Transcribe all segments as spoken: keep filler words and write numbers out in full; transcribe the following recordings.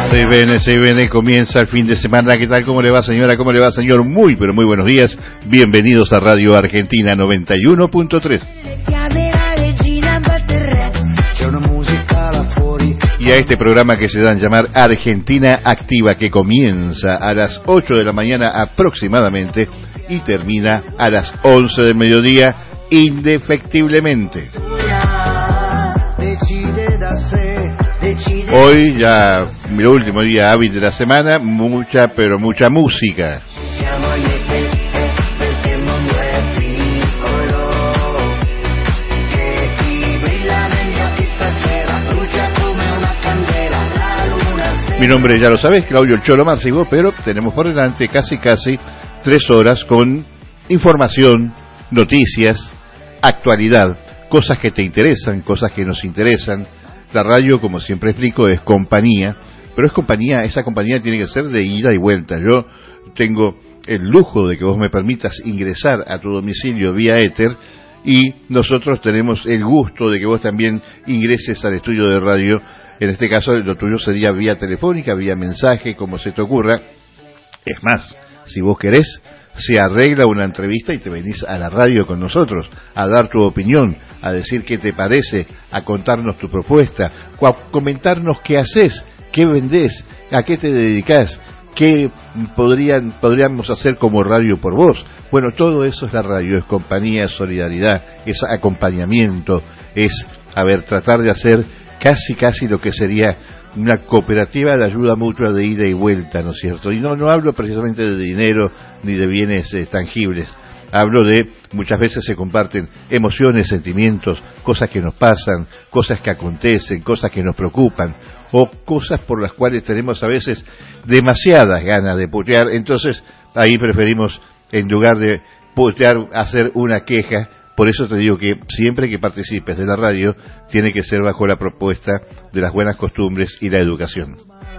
Se viene, se viene, comienza el fin de semana. ¿Qué tal? ¿Cómo le va, señora? ¿Cómo le va, señor? Muy, pero muy buenos días. Bienvenidos a Radio Argentina noventa y uno punto tres. Y a este programa que se dan llamar Argentina Activa, que comienza a las ocho de la mañana aproximadamente y termina a las once del mediodía indefectiblemente. Hoy ya el último día hábil de la semana, mucha pero mucha música. Mi nombre ya lo sabés, Claudio El Cholo Márcigo, pero tenemos por delante casi casi tres horas con información, noticias, actualidad, cosas que te interesan, cosas que nos interesan. La radio, como siempre explico, es compañía, pero es compañía, esa compañía tiene que ser de ida y vuelta. Yo tengo el lujo de que vos me permitas ingresar a tu domicilio vía éter y nosotros tenemos el gusto de que vos también ingreses al estudio de radio. En este caso, lo tuyo sería vía telefónica, vía mensaje, como se te ocurra. Es más, si vos querés, se arregla una entrevista y te venís a la radio con nosotros, a dar tu opinión, a decir qué te parece, a contarnos tu propuesta, a comentarnos qué haces, qué vendés, a qué te dedicás, qué podrían, podríamos hacer como radio por vos. Bueno, todo eso es la radio, es compañía, es solidaridad, es acompañamiento, es, a ver, tratar de hacer casi, casi lo que sería una cooperativa de ayuda mutua de ida y vuelta, ¿no es cierto? Y no, no hablo precisamente de dinero ni de bienes eh, tangibles. Hablo de, muchas veces se comparten emociones, sentimientos, cosas que nos pasan, cosas que acontecen, cosas que nos preocupan, o cosas por las cuales tenemos a veces demasiadas ganas de putear. Entonces, ahí preferimos, en lugar de putear, hacer una queja. Por eso te digo que siempre que participes de la radio, tiene que ser bajo la propuesta de las buenas costumbres y la educación.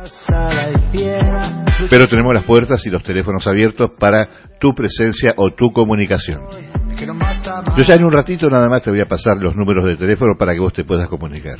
Pero tenemos las puertas y los teléfonos abiertos para tu presencia o tu comunicación. Yo ya en un ratito nada más te voy a pasar los números de teléfono para que vos te puedas comunicar.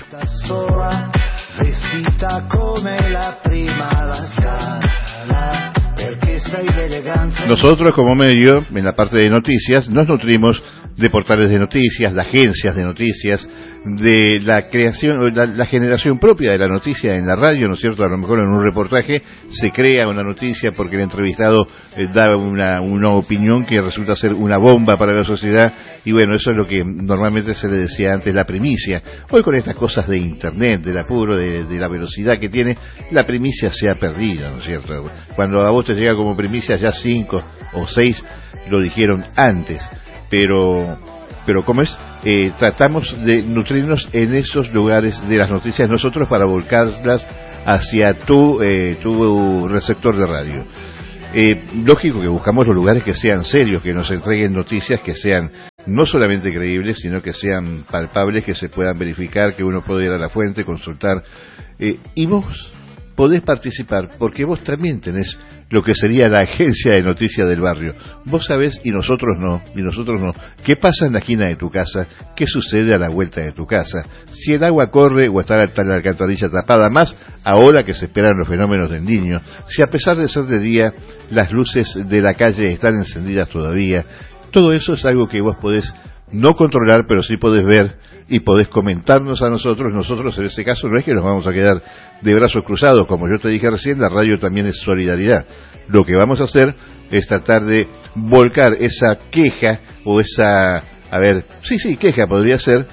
Nosotros como medio, en la parte de noticias, nos nutrimos de portales de noticias, de agencias de noticias, de la creación, la, la generación propia de la noticia en la radio, ¿no es cierto? A lo mejor en un reportaje se crea una noticia porque el entrevistado eh, da una, una opinión que resulta ser una bomba para la sociedad, y bueno, eso es lo que normalmente se le decía antes, la primicia. Hoy con estas cosas de internet, del apuro, de, de la velocidad que tiene, la primicia se ha perdido, ¿no es cierto? Cuando a vos te llega como primicia, ya cinco o seis lo dijeron antes. Pero, pero ¿cómo es? Eh, tratamos de nutrirnos en esos lugares de las noticias nosotros para volcarlas hacia tu, eh, tu receptor de radio. Eh, lógico que buscamos los lugares que sean serios, que nos entreguen noticias que sean no solamente creíbles, sino que sean palpables, que se puedan verificar, que uno pueda ir a la fuente, consultar. Eh, y vos podés participar, porque vos también tenés lo que sería la agencia de noticias del barrio. Vos sabés, y nosotros no, y nosotros no, qué pasa en la esquina de tu casa, qué sucede a la vuelta de tu casa, si el agua corre o está la alcantarilla tapada, más ahora que se esperan los fenómenos del Niño, si a pesar de ser de día, las luces de la calle están encendidas todavía. Todo eso es algo que vos podés no controlar, pero sí podés ver y podés comentarnos a nosotros. Nosotros en ese caso no es que nos vamos a quedar de brazos cruzados, como yo te dije recién, la radio también es solidaridad. Lo que vamos a hacer es tratar de volcar esa queja o esa, a ver, sí, sí, queja podría ser,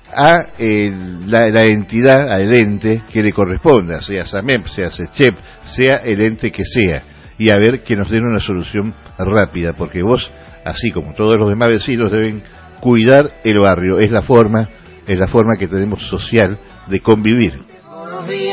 a eh, la, la entidad, al ente que le corresponda, sea SAMEP, sea SECHEP, sea el ente que sea, y a ver que nos den una solución rápida, porque vos, así como todos los demás vecinos, deben cuidar el barrio. Es la forma, es la forma que tenemos social de convivir.